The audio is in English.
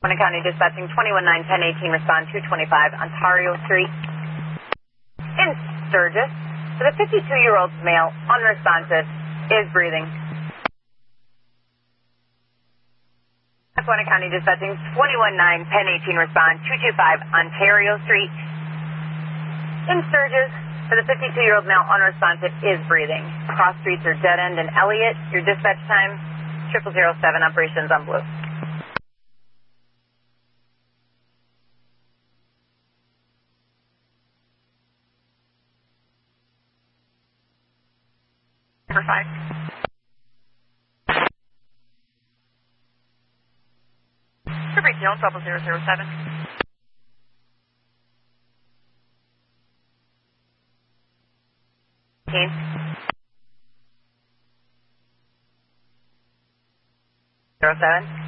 Lackawanna County Dispatching 219-1018, respond 225 Ontario Street in Sturgis. For the 52-year-old male, unresponsive, is breathing. Lackawanna County Dispatching 219-1018, respond 225 Ontario Street in Sturgis. For the 52-year-old male, unresponsive, is breathing. Cross streets are dead end in Elliott. Your dispatch time, 0007, operations on blue. Number 5. Liberty Hill, 0007. Zero 07.